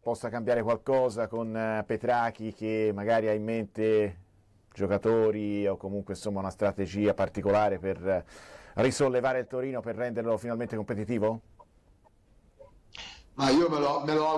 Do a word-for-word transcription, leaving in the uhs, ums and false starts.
possa cambiare qualcosa con eh, Petrachi, che magari ha in mente giocatori o comunque insomma una strategia particolare per eh, risollevare il Torino, per renderlo finalmente competitivo? Ma io me lo, me lo